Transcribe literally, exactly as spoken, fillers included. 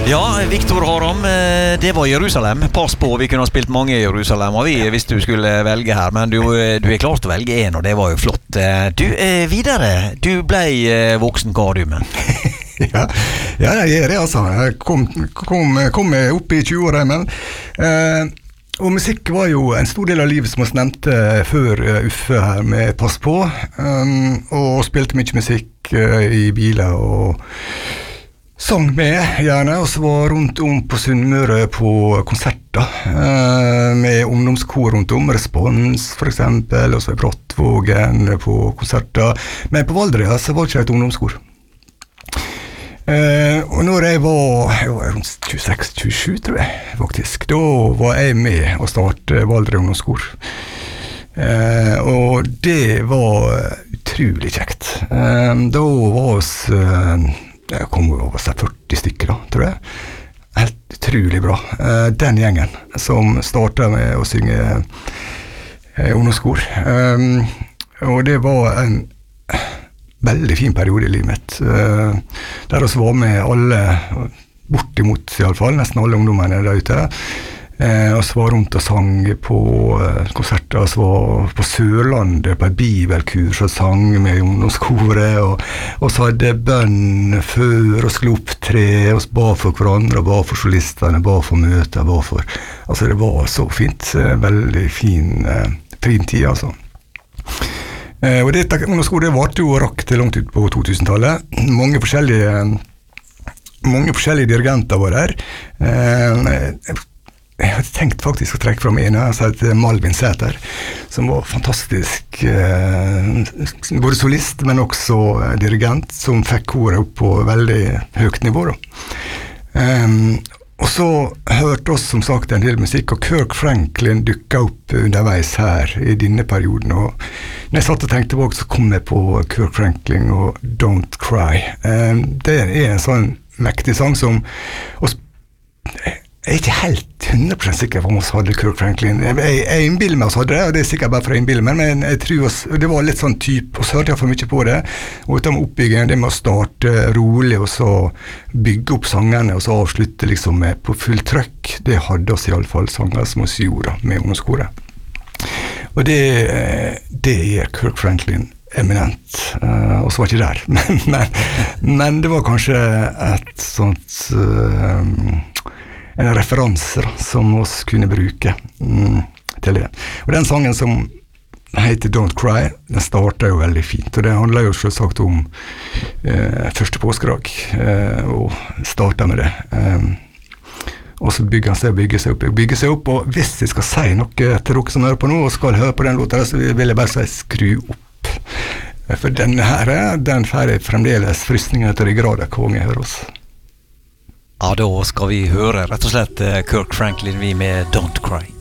Ja, Victor Haram, det var Jerusalem. Pass på, vi kunne ha spilt mange i Jerusalem og vi, hvis du skulle velge her, men du, du er klart å velge en, og det var jo flott. Du, videre, du ble voksen kardumen. ja, ja, jeg er det altså. Jeg kom, kom, kom opp i tjue-åra, men eh, og musikk var jo en stor del av livet, som vi nevnte før Uffe her med Pass på, um, og spilte mye musikk uh, i biler og sang med, gjerne, og så var rundt om på Sunnmøre på konserter, eh, med ungdomskor rundt om, Respons for eksempel, og så i Brattvågen på konserter, men på Valdres så var det ikke et ungdomskor. Eh, og når jeg var, jeg var rundt tjueseks tjuesju, tror jeg, faktisk, da var jeg med å starte Valdres ungdomskor. Eh, og det var utrolig kjekt. Eh, da var oss... Eh, Jeg kom over seg førti stykker da, tror jeg. Helt utrolig bra. Uh, den gjengen som startet med å synge uh, ungdomskor. Um, og det var en veldig fin periode i livet mitt. Uh, der også var med alle, bortimot i alle fall, nesten alle ungdommene der ute. Eh, og så var rundt og sang på eh, konserter, og så var på Sørlandet på et bibelkurs og sang med ungdomskoret, og, og så hadde bønn før og skulle opptre, og ba for hverandre, og ba for solistene, ba for møter, ba for, altså det var så fint, eh, veldig fin, eh, fin tid altså. Eh, og dette ungdomskoret varte jo og rakk til langt ut på to-tusentallet, mange forskjellige, mange forskjellige dirigenter var der, eh, Jeg hadde tenkt faktisk å trekke fram en, altså Malvin Sæter, som var fantastisk, eh, både solist, men også dirigent, som fikk koret opp på veldig høyt nivå. Da. Um, og så hørte oss som sagt en del musikk, og Kirk Franklin dukket opp underveis her i denne perioden. Og når jeg satt og tenkte tilbake, så kom jeg på Kirk Franklin og Don't Cry. Um, det er en sånn mektig sang som oss Jeg er ikke helt hundre prosent sikker på om vi hadde Kirk Franklin. Jeg, jeg, jeg innbiller meg oss hadde det, og det er sikkert bare for å innbille meg, men jeg tror oss, det var litt sånn typ, og så hørte jeg for mye på det, og utom oppbyggingen, det med å starte rolig, og så bygge opp sangene, og så avslutte liksom med på full trøkk, det hadde oss i alle fall sanger som oss gjorde med ungdomskoret. Og det, det er Kirk Franklin eminent, uh, og så var ikke der, men, men, men det var kanskje et sånt... Uh, en referanse da, som oss kunne bruke mm, til det. Og den sangen som heter Don't Cry, den starter jo veldig fint, og det handler jo selvsagt om eh, første påskedag, eh, og starter med det. Um, og så bygger han seg og bygger seg opp, bygger seg opp, og hvis jeg skal si noe til dere som hører på nå, og skal høre på den låta, så vil jeg bare si skru opp. For denne her, den får jeg fremdeles frysninger til de grader hver gang jeg hører oss. Ja, da skal vi høre rett og slett Kirk Franklin vi med Don't Cry.